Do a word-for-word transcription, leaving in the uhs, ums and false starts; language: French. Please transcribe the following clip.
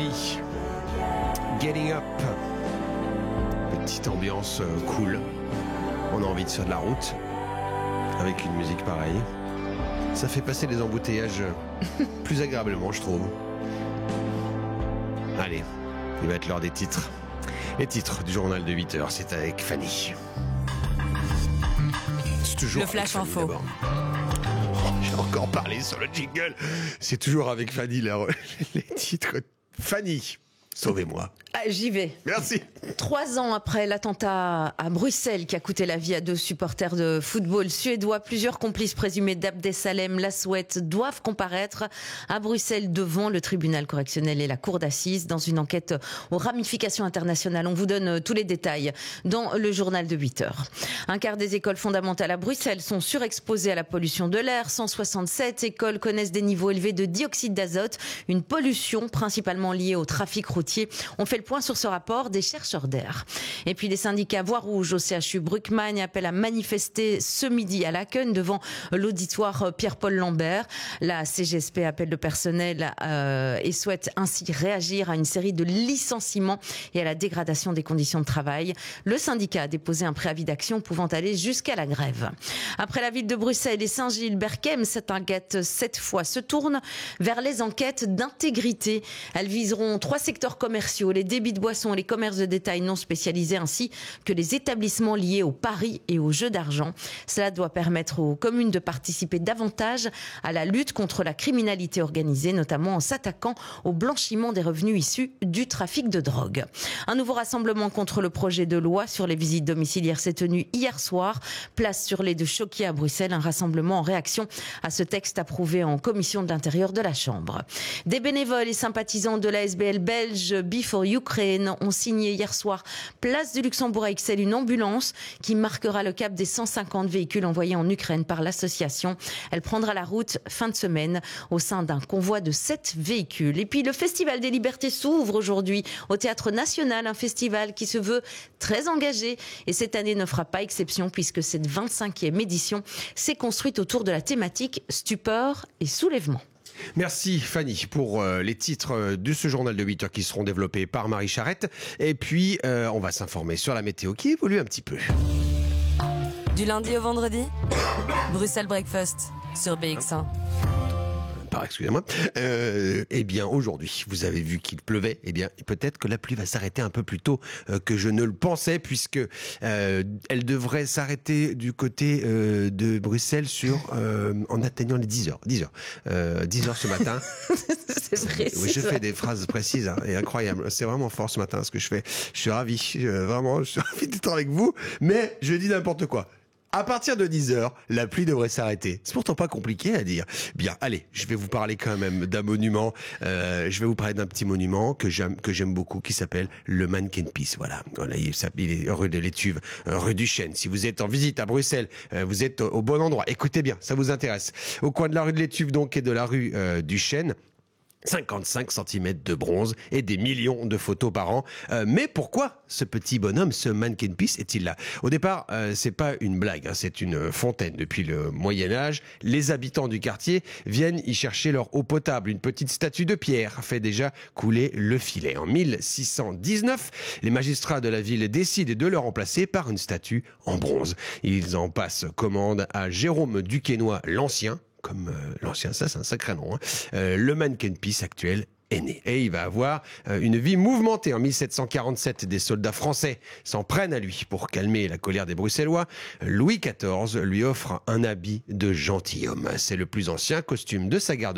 Fanny. Getting Up. Petite ambiance euh, cool. On a envie de faire de la route avec une musique pareille. Ça fait passer les embouteillages plus agréablement, je trouve. Allez, il va être l'heure des titres. Les titres du journal de huit heures, c'est avec Fanny. C'est toujours le flash Fanny, info. d'abord. J'ai encore parlé sur le jingle. C'est toujours avec Fanny, là, les titres. Fanny, sauvez-moi. Ah, j'y vais. Merci. Trois ans après l'attentat à Bruxelles qui a coûté la vie à deux supporters de football suédois, plusieurs complices présumés d'Abdesalem Lasouet doivent comparaître à Bruxelles devant le tribunal correctionnel et la cour d'assises dans une enquête aux ramifications internationales. On vous donne tous les détails dans le journal de huit heures. Un quart des écoles fondamentales à Bruxelles sont surexposées à la pollution de l'air. cent soixante-sept écoles connaissent des niveaux élevés de dioxyde d'azote, une pollution principalement liée au trafic routier. On fait le point sur ce rapport des chercheurs d'air. Et puis les syndicats Voix Rouge au C H U Bruckmann appellent à manifester ce midi à Laken devant l'auditoire Pierre-Paul Lambert. La C G S P appelle le personnel euh, et souhaite ainsi réagir à une série de licenciements et à la dégradation des conditions de travail. Le syndicat a déposé un préavis d'action pouvant aller jusqu'à la grève. Après la ville de Bruxelles et Saint-Gilles, Berkem, cette enquête cette fois se tourne vers les enquêtes d'intégrité. Elles viseront trois secteurs commerciaux, les débits de boissons et les commerces de détail non spécialisés ainsi que les établissements liés aux paris et aux jeux d'argent. Cela doit permettre aux communes de participer davantage à la lutte contre la criminalité organisée, notamment en s'attaquant au blanchiment des revenus issus du trafic de drogue. Un nouveau rassemblement contre le projet de loi sur les visites domiciliaires s'est tenu hier soir, place sur les de Choquier à Bruxelles, un rassemblement en réaction à ce texte approuvé en commission de l'intérieur de la Chambre. Des bénévoles et sympathisants de l'A S B L belge Before Ukraine ont signé hier soir, place du Luxembourg à Ixelles, une ambulance qui marquera le cap des cent cinquante véhicules envoyés en Ukraine par l'association. Elle prendra la route fin de semaine au sein d'un convoi de sept véhicules. Et puis le Festival des Libertés s'ouvre aujourd'hui au Théâtre National, un festival qui se veut très engagé et cette année ne fera pas exception puisque cette vingt-cinquième édition s'est construite autour de la thématique stupeur et soulèvement. Merci Fanny pour euh, les titres euh, de ce journal de huit heures qui seront développés par Marie Charrette. Et puis, euh, on va s'informer sur la météo qui évolue un petit peu. Du lundi au vendredi, Bruxelles Breakfast sur B X un. Pardon, excusez-moi. Euh, eh bien, aujourd'hui, vous avez vu qu'il pleuvait. Eh bien, peut-être que la pluie va s'arrêter un peu plus tôt euh, que je ne le pensais, puisque euh, elle devrait s'arrêter du côté euh, de Bruxelles sur euh, en atteignant les dix heures. dix heures. Euh, dix heures ce matin. C'est précis. Oui, je fais des phrases précises hein, et incroyables. C'est vraiment fort ce matin ce que je fais. Je suis ravi. Euh, vraiment, je suis ravi d'être avec vous. Mais je dis n'importe quoi. À partir de dix heures, la pluie devrait s'arrêter. C'est pourtant pas compliqué à dire. Bien, allez, je vais vous parler quand même d'un monument. Euh, je vais vous parler d'un petit monument que j'aime, que j'aime beaucoup, qui s'appelle le Manneken Pis. Voilà, voilà il, il est rue de l'Étuve, rue du Chêne. Si vous êtes en visite à Bruxelles, euh, vous êtes au, au bon endroit. Écoutez bien, ça vous intéresse. Au coin de la rue de l'Étuve, donc, et de la rue euh, du Chêne. cinquante-cinq centimètres de bronze et des millions de photos par an. Euh, mais pourquoi ce petit bonhomme, ce Manneken Pis, est-il là? Au départ, euh, c'est pas une blague, hein, c'est une fontaine. Depuis le Moyen-Âge, les habitants du quartier viennent y chercher leur eau potable. Une petite statue de pierre fait déjà couler le filet. En mille six cent dix-neuf, les magistrats de la ville décident de le remplacer par une statue en bronze. Ils en passent commande à Jérôme Duquesnoy l'Ancien, comme euh, l'ancien, ça c'est un sacré nom, hein. euh, le Manneken Pis actuel est né. Et il va avoir euh, une vie mouvementée. En mille sept cent quarante-sept, des soldats français s'en prennent à lui pour calmer la colère des Bruxellois. Louis quatorze lui offre un habit de gentilhomme. C'est le plus ancien costume de sa garde